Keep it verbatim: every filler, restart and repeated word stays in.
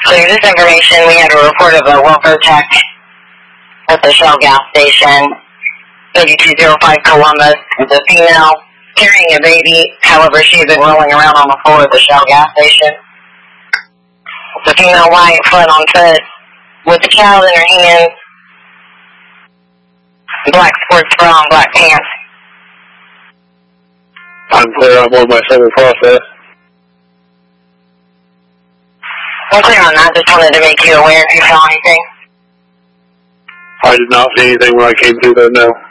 So this information, we had a report of a welfare check at the Shell gas station, eighty-two oh five Columbus. It's a female carrying a baby. However, she had been rolling around on the floor of the Shell gas station. It's a female white, foot on foot, with the child in her hands, black sports bra and black pants. I'm clear on board my civil process. I'm clear on that. Just wanted to make you aware if you saw anything. I did not see anything when I came through there, no.